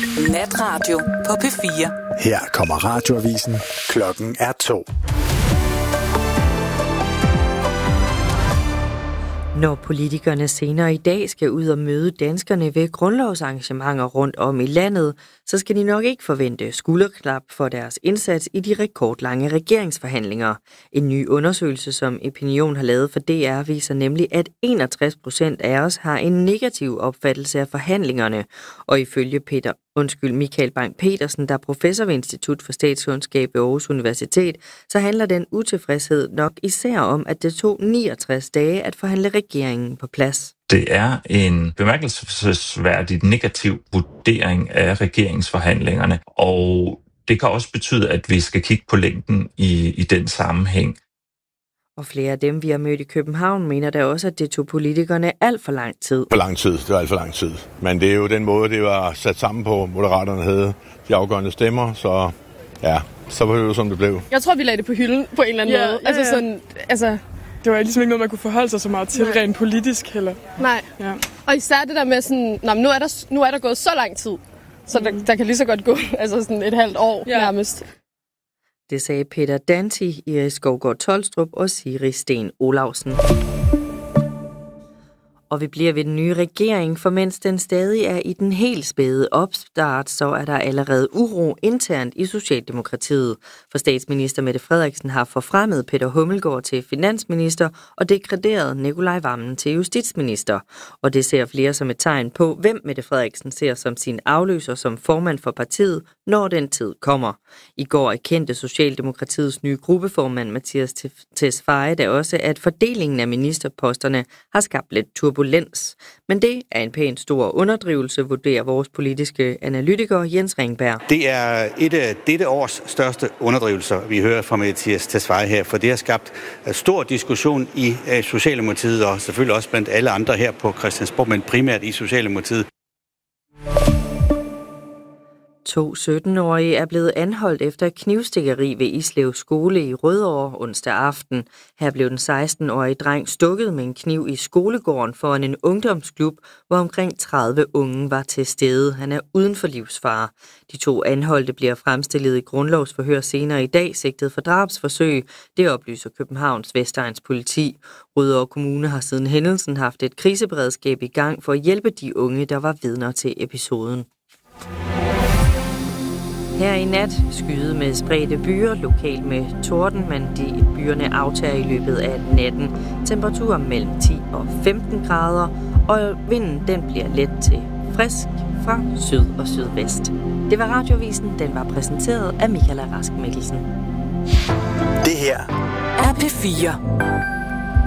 Natradio på P4. Her kommer radioavisen. Klokken er 2. Når politikerne senere i dag skal ud og møde danskerne ved grundlovsarrangementer rundt om i landet, så skal de nok ikke forvente skulderklap for deres indsats i de rekordlange regeringsforhandlinger. En ny undersøgelse, som Opinion har lavet for DR, viser nemlig, at 61% af os har en negativ opfattelse af forhandlingerne. Og ifølge Michael Bang-Petersen, der er professor ved Institut for Statskundskab ved Aarhus Universitet, så handler den utilfredshed nok især om, at det tog 69 dage at forhandle regeringen på plads. Det er en bemærkelsesværdig negativ vurdering af regeringsforhandlingerne, og det kan også betyde, at vi skal kigge på længden i den sammenhæng. Og flere af dem, vi har mødt i København, mener da også, at det tog politikerne alt for lang tid. For lang tid, det var alt for lang tid. Men det er jo den måde, det var sat sammen på. Moderaterne havde de afgørende stemmer, så ja, så var det jo, som det blev. Jeg tror, vi lagde det på hylden på en eller anden måde. Det var ligesom ikke noget, man kunne forholde sig så meget til, rent politisk heller. Nej, ja. Og især det der med sådan, nu er der gået så lang tid, så der kan lige så godt gå sådan et halvt år nærmest. Det sagde Peter Danti, Iris Skovgaard Tolstrup og Siri Sten Olausen. Og vi bliver ved den nye regering, for mens den stadig er i den helt spæde opstart, så er der allerede uro internt i Socialdemokratiet. For statsminister Mette Frederiksen har forfremmet Peter Hummelgaard til finansminister og degraderet Nikolaj Wammen til justitsminister. Og det ser flere som et tegn på, hvem Mette Frederiksen ser som sin afløser som formand for partiet, når den tid kommer. I går erkendte Socialdemokratiets nye gruppeformand Mathias Tesfaye da også, at fordelingen af ministerposterne har skabt lidt turbulens. Men det er en pænt stor underdrivelse, vurderer vores politiske analytiker Jens Ringberg. Det er et af dette års største underdrivelser, vi hører fra Mathias Tesfaye her, for det har skabt stor diskussion i Socialdemokratiet og selvfølgelig også blandt alle andre her på Christiansborg, men primært i Socialdemokratiet. 2 17-årige er blevet anholdt efter knivstikkeri ved Islev Skole i Rødovre onsdag aften. Her blev den 16-årige dreng stukket med en kniv i skolegården foran en ungdomsklub, hvor omkring 30 unge var til stede. Han er uden for livsfare. De 2 anholdte bliver fremstillet i grundlovsforhør senere i dag, sigtet for drabsforsøg. Det oplyser Københavns Vestegns politi. Rødovre Kommune har siden hændelsen haft et kriseberedskab i gang for at hjælpe de unge, der var vidner til episoden. Her i nat skyde med spredte byer, lokalt med torden, men byerne aftager i løbet af natten. Temperaturer mellem 10 og 15 grader, og vinden den bliver let til frisk fra syd og sydvest. Det var Radioavisen, den var præsenteret af Michael Rask Mikkelsen. Det her er P4.